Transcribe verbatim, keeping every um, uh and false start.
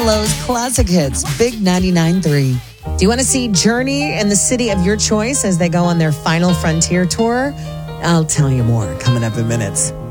Buffalo's classic hits, Big ninety-nine point three. Do you want to see Journey in the city of your choice as they go on their final frontier tour? I'll tell you more coming up in minutes.